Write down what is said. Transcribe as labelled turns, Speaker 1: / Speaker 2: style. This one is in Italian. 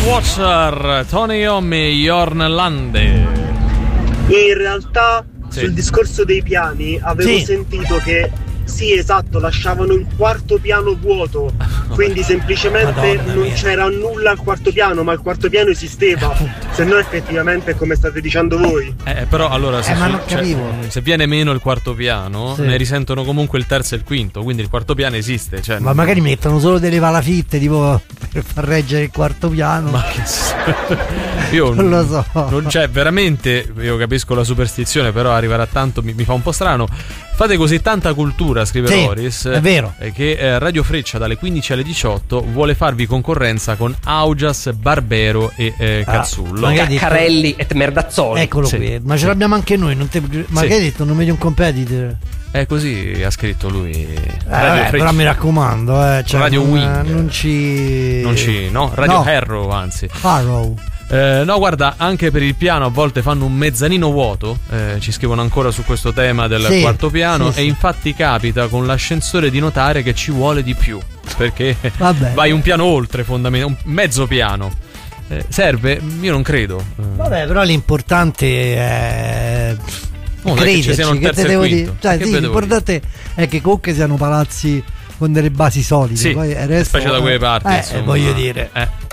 Speaker 1: Watcher, Tony Iommi, Jorn Lande.
Speaker 2: In realtà
Speaker 1: Sì.
Speaker 2: sul discorso dei piani avevo
Speaker 3: Sì.
Speaker 2: sentito che sì, esatto, lasciavano il quarto piano vuoto, quindi semplicemente
Speaker 3: Madonna
Speaker 2: non
Speaker 3: mia.
Speaker 2: c'era nulla al quarto piano, ma il quarto piano esisteva, se no effettivamente è come state dicendo voi.
Speaker 1: Però allora se,
Speaker 3: ma non capivo.
Speaker 1: se viene meno il quarto piano,
Speaker 3: Sì.
Speaker 1: ne risentono comunque il terzo e il quinto, quindi il quarto piano esiste. Cioè,
Speaker 3: Ma magari mettono solo delle palafitte tipo per far reggere il quarto piano.
Speaker 1: Ma che io
Speaker 3: Non lo so.
Speaker 1: Non c'è veramente, io capisco la superstizione, però arrivare a tanto mi fa un po' strano. Fate così tanta cultura, scrive
Speaker 3: Sì,
Speaker 1: Loris,
Speaker 3: è vero.
Speaker 1: che Radio Freccia dalle 15 alle 18 vuole farvi concorrenza con Augias, Barbero e Cazzullo.
Speaker 3: ma che hai detto?
Speaker 4: Caccarelli e Merdazzoli.
Speaker 3: Eccolo
Speaker 1: Sì.
Speaker 3: qui, ma ce l'abbiamo anche noi. Ma
Speaker 1: Sì.
Speaker 3: che hai detto? Non vedi un competitor?
Speaker 1: È così ha scritto lui.
Speaker 3: Vabbè, però mi raccomando, cioè,
Speaker 1: Radio
Speaker 3: non,
Speaker 1: Wing.
Speaker 3: non ci.
Speaker 1: No, Radio
Speaker 3: No.
Speaker 1: Harrow, anzi.
Speaker 3: Harrow.
Speaker 1: No, guarda, anche per il piano a volte fanno un mezzanino vuoto. Ci scrivono ancora su questo tema del
Speaker 3: Sì,
Speaker 1: quarto piano.
Speaker 3: sì,
Speaker 1: E
Speaker 3: sì.
Speaker 1: infatti capita con l'ascensore di notare che ci vuole di più. Perché
Speaker 3: Vabbè.
Speaker 1: vai un piano oltre, fondamentalmente, un mezzo piano. Serve? Io non credo.
Speaker 3: Vabbè, però l'importante è.
Speaker 1: Non è che ci siano il
Speaker 3: che
Speaker 1: terzo
Speaker 3: te
Speaker 1: e
Speaker 3: devo
Speaker 1: quinto.
Speaker 3: dire? Cioè,
Speaker 1: Che
Speaker 3: sì,
Speaker 1: ve devo
Speaker 3: l'importante è che comunque siano palazzi con delle basi solide.
Speaker 1: Sì,
Speaker 3: poi il resto,
Speaker 1: specie da quelle parti, insomma.
Speaker 3: voglio dire.